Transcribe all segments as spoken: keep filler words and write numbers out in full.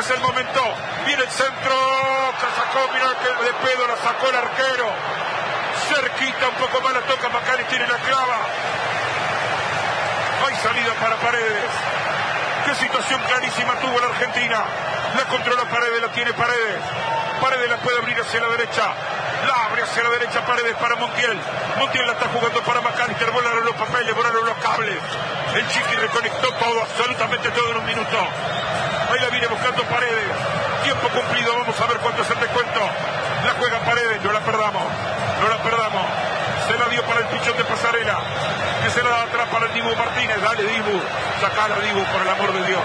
es el momento. Viene el centro. Se sacó, mirá que de pedo la sacó el arquero. Cerquita, un poco más la toca McAllister y la clava. Hay salida para Paredes. Qué situación clarísima tuvo la Argentina. La controla Paredes, la tiene Paredes. Paredes la puede abrir hacia la derecha. La abre hacia la derecha Paredes para Montiel. Montiel la está jugando para McAllister. Volaron los papeles, volaron los cables. El Chiqui reconectó todo, absolutamente todo en un minuto. Ahí la viene buscando Paredes. Tiempo cumplido, vamos a ver cuánto es el descuento. La juega Paredes, no la perdamos. No la perdamos. Se la dio para el pichón de Pasarela. Que se la da atrás para el Dibu Martínez. Dale, Dibu. Sacala, Dibu, por el amor de Dios.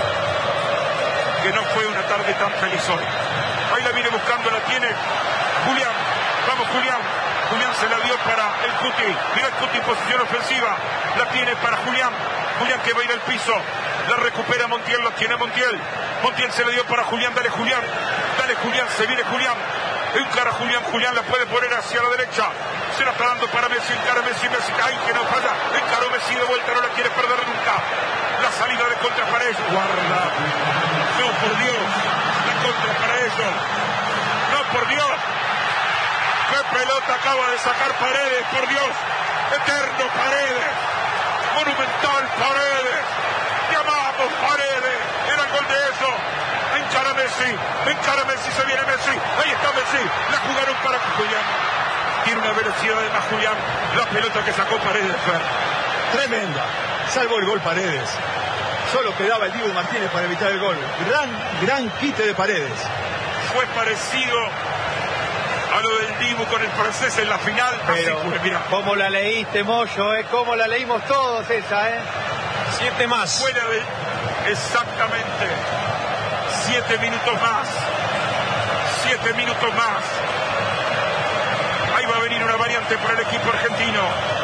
Que no fue una tarde tan feliz hoy. Ahí la viene buscando, la tiene Julián. Vamos, Julián. Julián se la dio para el Cuti. Mira el Cuti en posición ofensiva. La tiene para Julián. Julián que va a ir al piso. La recupera Montiel, la tiene Montiel. Montiel se la dio para Julián. Dale, Julián. Dale, Julián. Se viene Julián. Encara Julián. Julián la puede poner hacia la derecha. Se la está dando para Messi. Encara Messi. Messi. Ay, que no falla. Encaró Messi de vuelta. No la quiere perder nunca. La salida de contra para ellos. Guarda. No, por Dios. La contra para ellos. No, por Dios. ¡Qué pelota acaba de sacar Paredes! ¡Por Dios! ¡Eterno Paredes! ¡Monumental Paredes! ¡Llamamos Paredes! ¡Era el gol de eso! ¡Encara Messi! ¡Encara Messi! ¡Se viene Messi! ¡Ahí está Messi! ¡La jugaron para Julián! Tiene una velocidad de más Julián. La pelota que sacó Paredes. Tremenda. Salvó el gol Paredes. Solo quedaba el Dibu Martínez para evitar el gol. Gran, gran quite de Paredes. Fue parecido a lo del Dibu con el francés en la final. Pero, así fue, mira. ¿cómo la leíste, Moyo? ¿Eh? ¿Cómo la leímos todos esa, eh? Siete más. Fuera de... Exactamente. Siete minutos más. Siete minutos más. Ahí va a venir una variante para el equipo argentino.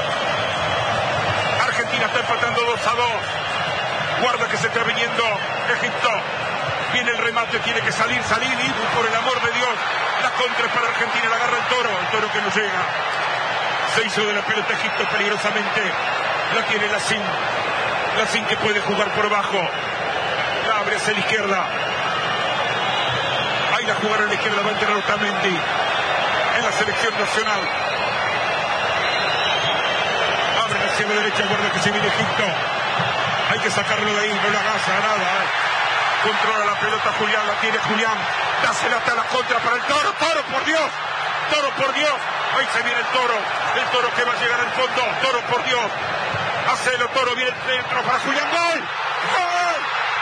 Argentina está empatando dos a dos. Guarda que se está viniendo Egipto. Viene el remate, tiene que salir, salir. Y por el amor de Dios, la contra es para Argentina. La agarra el Toro. El Toro que no llega. Se hizo de la pelota Egipto peligrosamente. La tiene Lacín. Lacín que puede jugar por abajo. La abre hacia la izquierda. Ahí la jugaron a la izquierda. Va a entrar Otamendi en la selección nacional. Abre hacia la derecha. Guarda que se viene Egipto. Hay que sacarlo de ahí. No le agaza nada. Eh. Controla la pelota Julián. La tiene Julián. Dásela hasta la contra para el Toro. Toro, por Dios. Toro, por Dios. Ahí se viene el Toro. El Toro que va a llegar al fondo. Toro, por Dios. Hacelo, Toro. Viene el centro para Julián. ¡Gol! ¡Gol!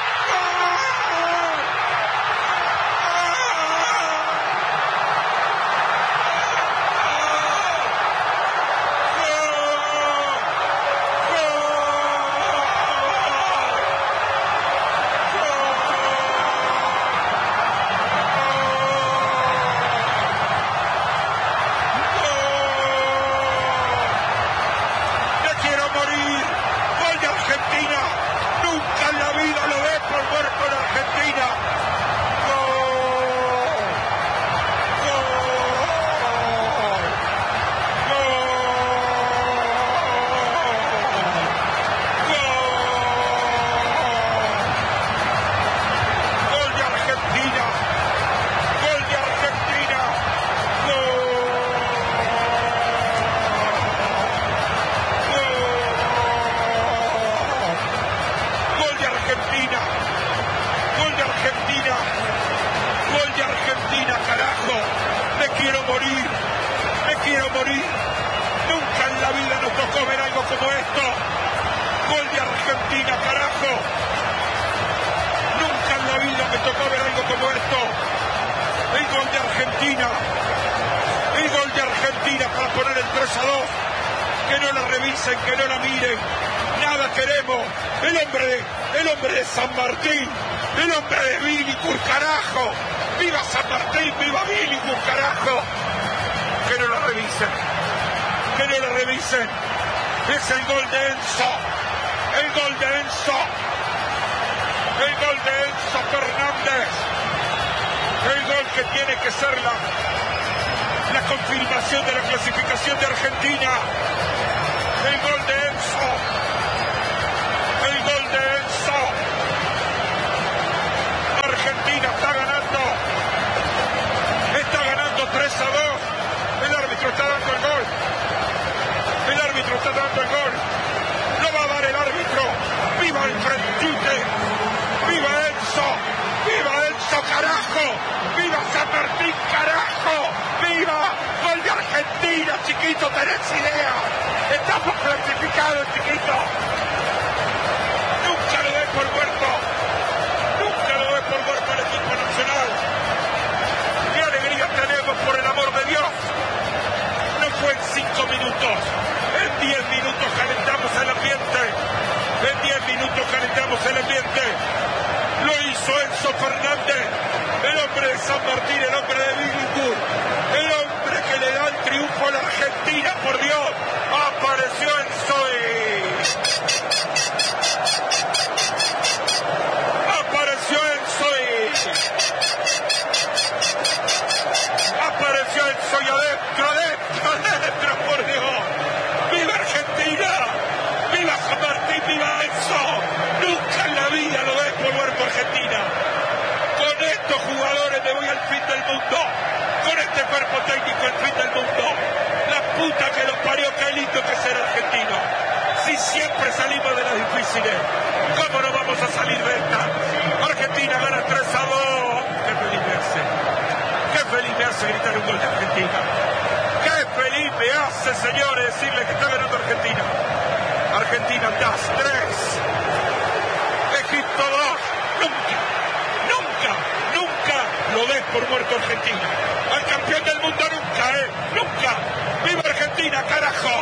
Es el gol de Enzo, el gol de Enzo, el gol de Enzo Fernández, el gol que tiene que ser la, la confirmación de la clasificación de Argentina, el gol de Enzo, el gol de Enzo. Argentina está dando el gol. Lo va a dar el árbitro. ¡Viva el Frentite! ¡Viva Enzo! ¡Viva Enzo, carajo! ¡Viva San Martín, carajo! ¡Viva! ¡Gol de Argentina, chiquito! ¿Tenés idea? ¡Estamos clasificados, chiquito! Nunca lo ve por muerto. Nunca lo ve por muerto el equipo nacional. ¡Qué alegría tenemos, por el amor de Dios! No fue en cinco minutos. En diez minutos calentamos el ambiente. En diez minutos calentamos el ambiente. Lo hizo Enzo Fernández, el hombre de San Martín, el hombre de Billinghurst, el hombre que le da el triunfo a la Argentina, por Dios. Apareció Enzo y... Apareció Enzo y... Apareció Enzo y adentro, adentro, adentro, por Dios. ¡Viva Argentina! ¡Viva San Martín! ¡Viva Enzo! Nunca en la vida lo ves por muerto Argentina. Con estos jugadores me voy al fin del mundo. Con este cuerpo técnico al fin del mundo. La puta que los parió, qué lindo que es ser argentino. Si siempre salimos de las difíciles, ¿cómo no vamos a salir de esta? Argentina gana tres a dos. Qué feliz me hace. Qué feliz me hace gritar un gol de Argentina. Qué feliz me hace, señores, decirles que está ganando Argentina. Argentina das tres. Egipto dos. Nunca, nunca, nunca lo ves por muerto Argentina. Al campeón del mundo nunca, ¿eh? Nunca. ¡Viva Argentina, carajo!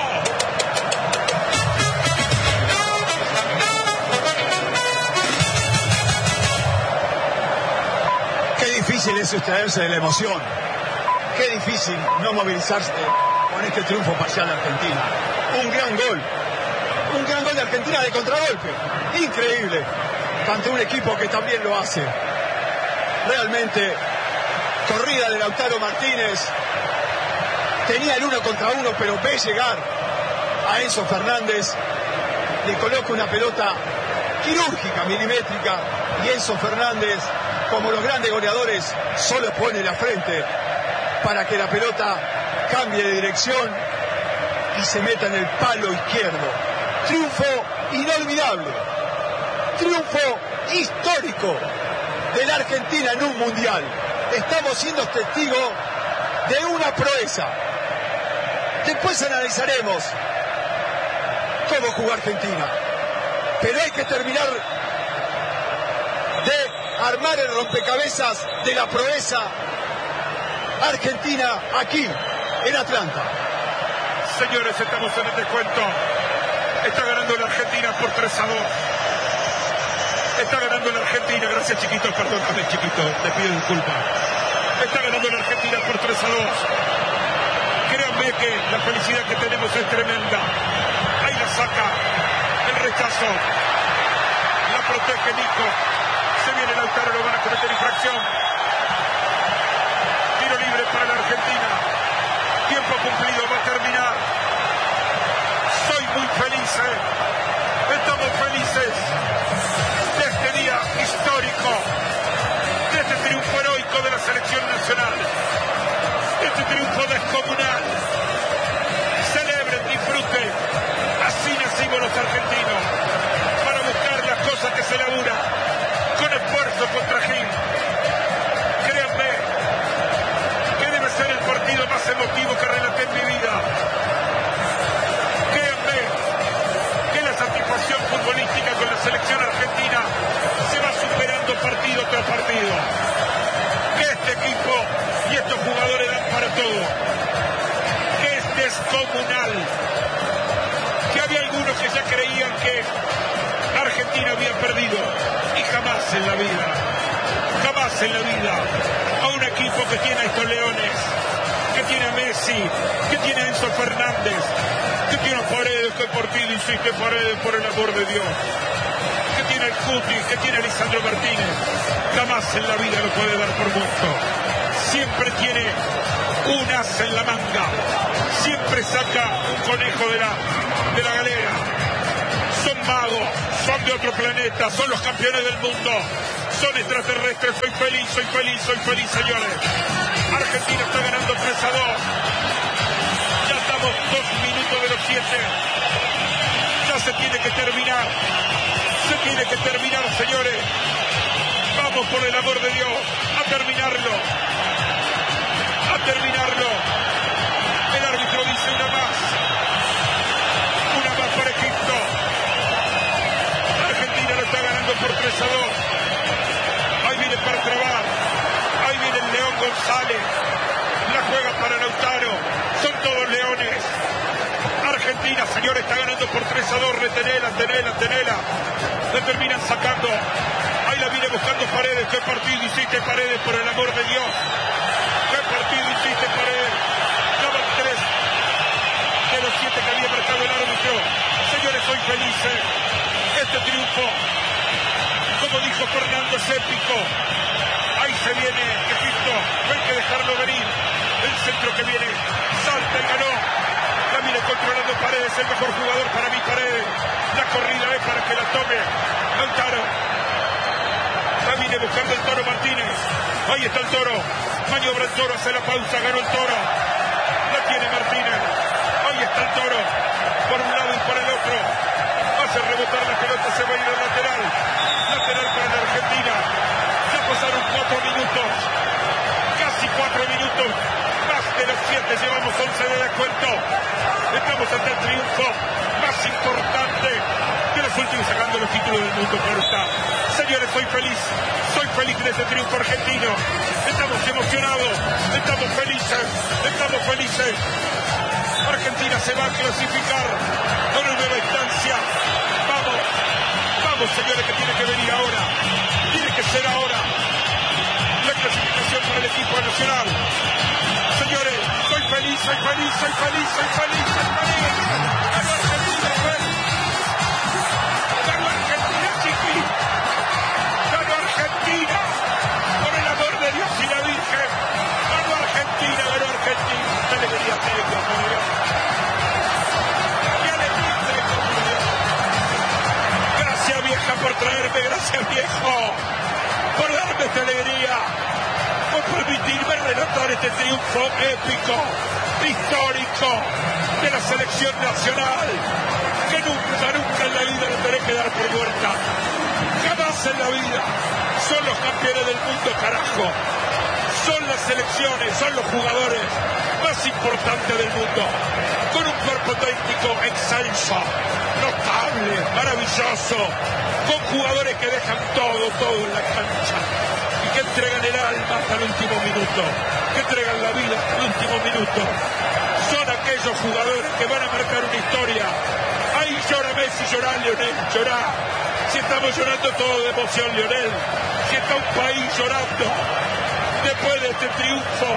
Qué difícil es sustraerse de la emoción. Qué difícil no movilizarse con este triunfo parcial de Argentina. Un gran gol. Un gran gol de Argentina de contragolpe. Increíble. Ante un equipo que también lo hace. Realmente, corrida de Lautaro Martínez. Tenía el uno contra uno, pero ve llegar a Enzo Fernández. Le coloca una pelota quirúrgica, milimétrica. Y Enzo Fernández, como los grandes goleadores, solo pone la frente para que la pelota cambie de dirección y se meta en el palo izquierdo. Triunfo inolvidable. Triunfo histórico de la Argentina en un mundial. Estamos siendo testigos de una proeza. Después analizaremos cómo jugó Argentina. Pero hay que terminar de armar el rompecabezas de la proeza argentina aquí, en Atlanta. Señores, estamos en el descuento. Está ganando la Argentina por tres a dos. Está ganando la Argentina, gracias chiquito, perdóname chiquito, te pido disculpas. Está ganando la Argentina por tres a dos. Créanme que la felicidad que tenemos es tremenda. Ahí la saca, el rechazo. La protege Nico. Se viene Lautaro, lo van a cometer infracción. Tiro libre para la Argentina. Tiempo cumplido, va a terminar. Soy muy feliz, ¿eh? Estamos felices de este día histórico, de este triunfo heroico de la selección nacional, de este triunfo descomunal. Celebren, disfruten. Así nacimos los argentinos, para buscar las cosas que se laburan con esfuerzo, con trajín. Créanme que debe ser el partido más emotivo que relaté en mi vida. Créanme que la satisfacción futbolística con la selección argentina se va superando partido tras partido. Que este equipo y estos jugadores dan para todo. Que es descomunal. Que había algunos que ya creían que Argentina había perdido. Y jamás en la vida, jamás en la vida, a un equipo que tiene a estos leones, que tiene a Messi, que tiene a Enzo Fernández, que tiene a Paredes, que por ti hiciste Paredes, por el amor de Dios, que tiene el Cuti, que tiene a Lisandro Martínez, jamás en la vida lo puede dar por muerto. Siempre tiene un as en la manga, siempre saca un conejo de la, de la galera. Son magos, son de otro planeta, son los campeones del mundo, son extraterrestres. Soy feliz, soy feliz, soy feliz, señores. Argentina está ganando tres a dos. Ya estamos Llevamos dos minutos de los siete. Ya se tiene que terminar. Se tiene que terminar, señores. Vamos, por el amor de Dios, a terminarlo. A terminarlo. El árbitro dice una más. Una más para Egipto. Argentina lo está ganando por tres a dos. Ahí viene para trabar. Ahí viene el León González. La juega para Lautaro. Son todos leones. Argentina, señores, está ganando por tres a dos. Retenela, tenela, tenela. La terminan sacando. Ahí la viene buscando Paredes. ¿Qué partido hiciste, Paredes, por el amor de Dios? ¿Qué partido hiciste, Paredes? Daban tres de los siete que había marcado el árbitro. Señores, soy feliz. Este triunfo, como dijo Fernando, es épico. Ahí se viene Egipto. No hay que dejarlo venir. El centro que viene. Salta y ganó. La viene controlando Paredes. El mejor jugador para mí, Paredes. La corrida es para que la tome Lautaro. La viene buscando el Toro Martínez. Ahí está el Toro. Maniobra el Toro. Hace la pausa. Ganó el Toro. La tiene Martínez. Ahí está el Toro. Por un lado y por el otro. Hace rebotar la pelota. Se va a ir al lateral. Lateral para la Argentina. Ya pasaron cuatro minutos. Casi cuatro minutos. Más de los siete. Llevamos once de descuento. Estamos ante el triunfo más importante de los últimos, sacando los títulos del mundo. Claro está. Señores, soy feliz. Soy feliz de ese triunfo argentino. Estamos emocionados. Estamos felices. Estamos felices. Argentina se va a clasificar a una nueva instancia. Vamos. Vamos, señores, que tiene que venir ahora. Tiene que ser ahora. La clasificación para el equipo nacional. Señores, soy feliz, soy feliz, soy feliz, soy feliz, soy feliz. Ganó Argentina, feliz. Ganó Argentina, chiqui. Ganó Argentina. Por el amor de Dios y la Virgen. Ganó Argentina, ganó Argentina. Qué alegría tengo, por Dios. Qué alegría tengo, por Dios. Gracias, vieja, por traerme. Gracias, viejo, por darme esta alegría. Por permitirme relatar este triunfo épico, histórico de la selección nacional, que nunca, nunca en la vida le tendré que dar por muerta. Jamás en la vida. Son los campeones del mundo, carajo. Son las selecciones, son los jugadores más importantes del mundo. Con un cuerpo técnico excelso, notable, maravilloso. Con jugadores que dejan todo, todo en la cancha. Que entregan el alma hasta el último minuto, que entregan la vida hasta el último minuto. Son aquellos jugadores que van a marcar una historia. Ahí llora Messi, llora Lionel, llora. Si estamos llorando todo de emoción, Lionel. Si está un país llorando después de este triunfo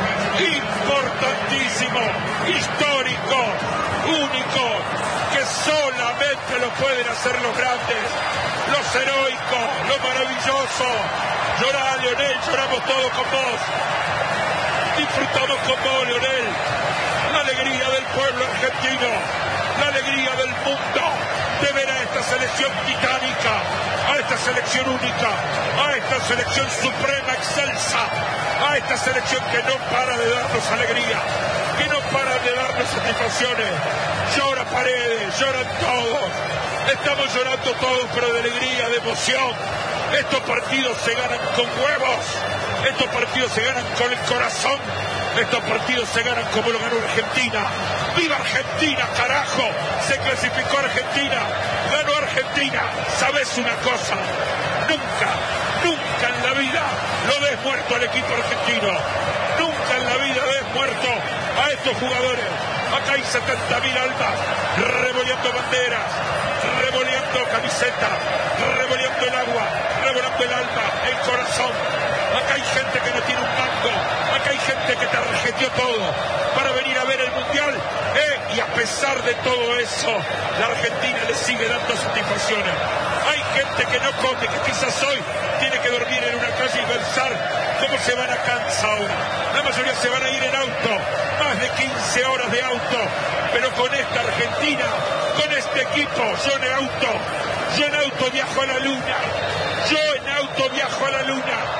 importantísimo, histórico, único, que solamente lo pueden hacer los grandes, los heroicos, lo maravilloso. Llorá, Lionel, lloramos todos con vos. Disfrutamos con vos, Lionel. La alegría del pueblo argentino, la alegría del mundo de ver a esta selección titánica, a esta selección única, a esta selección suprema, excelsa, a esta selección que no para de darnos alegría, que no para de darnos satisfacciones. Llora Paredes, lloran todos. Estamos llorando todos, pero de alegría, de emoción. Estos partidos se ganan con huevos. Estos partidos se ganan con el corazón. Estos partidos se ganan como lo ganó Argentina. ¡Viva Argentina, carajo! Se clasificó Argentina. Ganó Argentina. ¿Sabes una cosa? Nunca, nunca en la vida lo ves muerto al equipo argentino. Nunca en la vida ves muerto a estos jugadores. Acá hay setenta mil almas revoleando banderas, revoleando camisetas, revoleando el agua, revoleando el alma, el corazón. Acá hay gente que no tiene un banco, acá hay gente que tarjeteó todo para venir a ver el Mundial, ¿eh? Y a pesar de todo eso, la Argentina le sigue dando satisfacciones. Hay gente que no come, que quizás hoy tiene que dormir en una calle y pensar cómo se van a Kansas ahora. La mayoría se van a ir en auto, más de quince horas de auto, pero con esta Argentina, con este equipo, yo en auto, yo en auto viajo a la luna, yo en auto viajo a la luna.